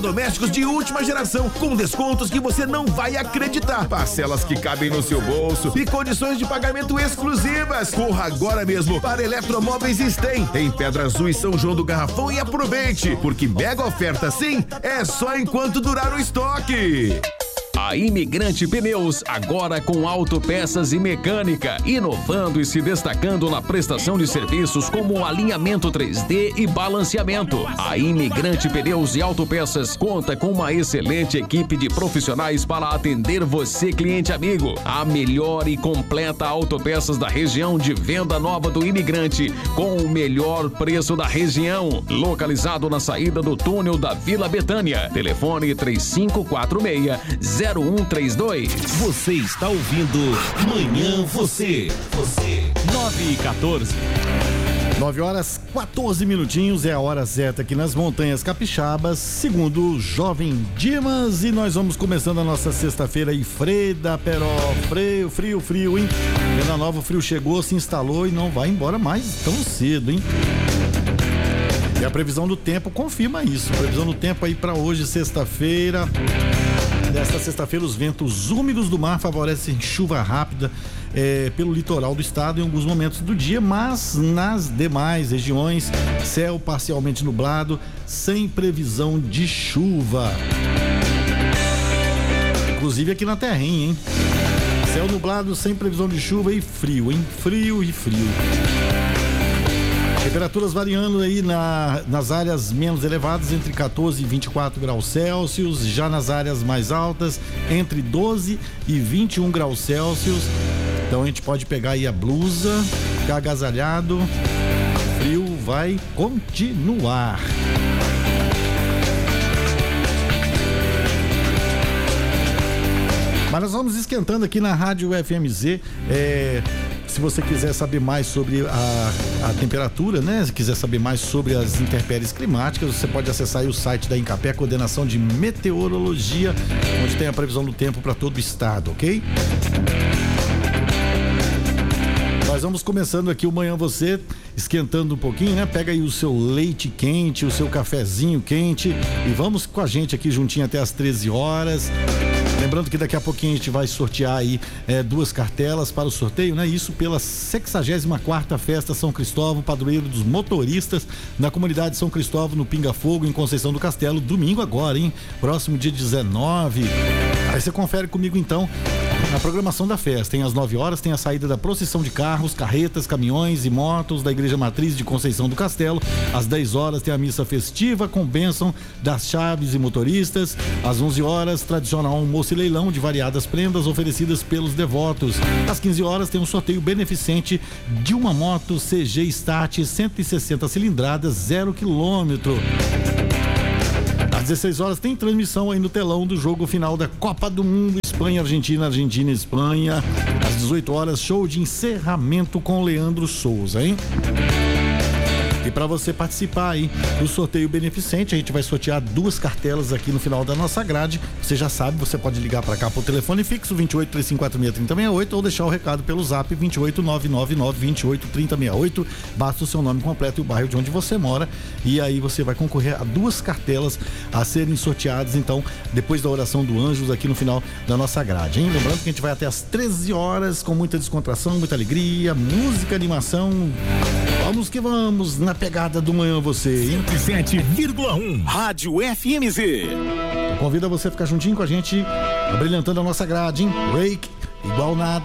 Domésticos de última geração, com descontos que você não vai acreditar. Parcelas que cabem no seu bolso e condições de pagamento exclusivas. Corra agora mesmo para Eletromóveis Stem, em Pedra Azul e São João do Garrafão, e aproveite, porque mega oferta sim, é só enquanto durar o estoque. A Imigrante Pneus, agora com autopeças e mecânica, inovando e se destacando na prestação de serviços como alinhamento 3D e balanceamento. A Imigrante Pneus e Autopeças conta com uma excelente equipe de profissionais para atender você, cliente amigo. A melhor e completa autopeças da região de venda nova do Imigrante, com o melhor preço da região. Localizado na saída do túnel da Vila Betânia. Telefone 3546-0132. Você está ouvindo Manhã Você. 9h14. 9h14 é a hora certa aqui nas Montanhas Capixabas, segundo o Jovem Dimas, e nós vamos começando a nossa sexta-feira aí, Freda Peró, frio, hein? Venda Nova, o frio chegou, se instalou e não vai embora mais tão cedo, hein? E a previsão do tempo confirma isso, previsão do tempo aí para hoje, sexta-feira. Nesta sexta-feira, os ventos úmidos do mar favorecem chuva rápida pelo litoral do estado em alguns momentos do dia, mas nas demais regiões, céu parcialmente nublado, sem previsão de chuva. Inclusive aqui na Terrinha, hein? Céu nublado, sem previsão de chuva e frio, hein? Frio. Temperaturas variando aí nas áreas menos elevadas, entre 14 e 24 graus Celsius, já nas áreas mais altas, entre 12 e 21 graus Celsius. Então a gente pode pegar aí a blusa, ficar agasalhado, o frio vai continuar. Mas nós vamos esquentando aqui na Rádio FMZ. Se você quiser saber mais sobre a temperatura, né? Se quiser saber mais sobre as intempéries climáticas, você pode acessar aí o site da Incapé, Coordenação de Meteorologia, onde tem a previsão do tempo para todo o estado, ok? Nós vamos começando aqui o Manhã Você, esquentando um pouquinho, né? Pega aí o seu leite quente, o seu cafezinho quente e vamos com a gente aqui juntinho até as 13 horas. Lembrando que daqui a pouquinho a gente vai sortear aí 2 cartelas para o sorteio, né? Isso pela 64ª Festa São Cristóvão, padroeiro dos motoristas, na comunidade São Cristóvão, no Pinga Fogo, em Conceição do Castelo, domingo agora, hein? Próximo dia 19. Aí você confere comigo então na programação da festa. Tem às 9 horas, tem a saída da procissão de carros, carretas, caminhões e motos da Igreja Matriz de Conceição do Castelo. Às 10 horas tem a missa festiva com bênção das chaves e motoristas. Às 11 horas, tradicional almoço e leilão de variadas prendas oferecidas pelos devotos. Às 15 horas tem um sorteio beneficente de uma moto CG Start 160 cilindradas, 0 km. Às 16 horas tem transmissão aí no telão do jogo final da Copa do Mundo, Espanha-Argentina, Argentina-Espanha. Às 18 horas, show de encerramento com Leandro Souza, hein? E para você participar aí do sorteio beneficente, a gente vai sortear 2 cartelas aqui no final da nossa grade. Você já sabe, você pode ligar para cá pro telefone fixo 2835463068 ou deixar o recado pelo zap 28999283068. Basta o seu nome completo e o bairro de onde você mora, e aí você vai concorrer a 2 cartelas a serem sorteadas, então, depois da oração do Anjos aqui no final da nossa grade, hein? Lembrando que a gente vai até as 13 horas com muita descontração, muita alegria, música, animação. Vamos que vamos na pegada do Manhã Você, hein? 107,1 Rádio FMZ. Eu convido a você a ficar juntinho com a gente, abrilhantando a nossa grade, hein? Rake, igual nada.